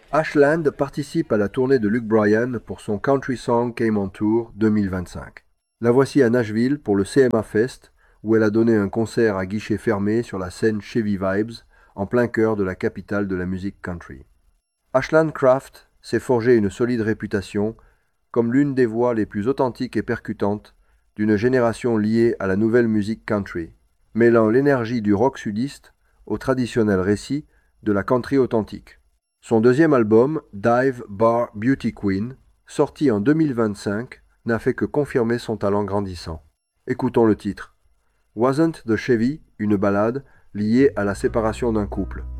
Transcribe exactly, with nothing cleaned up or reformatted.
Ashland participe à la tournée de Luke Bryan pour son Country Song Came on Tour deux mille vingt-cinq. La voici à Nashville pour le C M A Fest, où elle a donné un concert à guichet fermé sur la scène Chevy Vibes, en plein cœur de la capitale de la musique country. Ashland Craft s'est forgé une solide réputation comme l'une des voix les plus authentiques et percutantes d'une génération liée à la nouvelle musique country, mêlant l'énergie du rock sudiste au traditionnel récit de la country authentique. Son deuxième album, Dive Bar Beauty Queen, sorti en deux mille vingt-cinq, n'a fait que confirmer son talent grandissant. Écoutons le titre. Wasn't the Chevy une ballade liée à la séparation d'un couple.